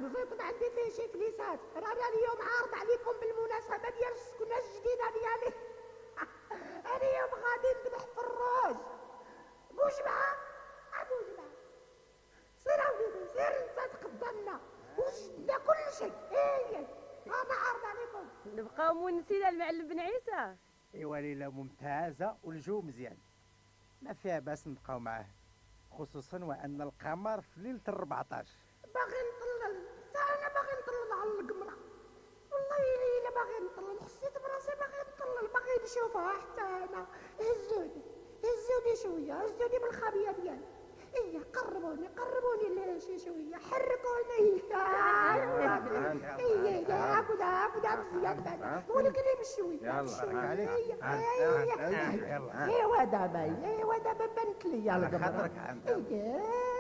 الزيت عندي فيه شي كليسات، رانا اليوم عارض عليكم بالمناسبة ديال السكنة الجديدة ديالي. أنا اليوم غادي نذبح في الروج. بوجبعة بوجبعة، سير أوليدي سير انت تقدمنا وشدنا كل شيء. هي أنا عارض عليكم. نبقاو مونسين المعلم بن عيسى. ايوا ليلة ممتازة والجو مزيان، ما فيها باس نبقاو معاه، خصوصا وان القمر في ليلة 14. باغي نطلل، انا باغي نطلل على القمرة، والله الا باغي نطلل، حسيت براسي باغي نطلل، باغي نشوفها حتى انا. هزوني شويه، هزوني بالخابيه ديالي. ايه قربوني شي شويه، حركوني. ايه عبدا مزيان بعدا، ولكن بشويه بشويه. ايوا دابا بنت لي القمرة.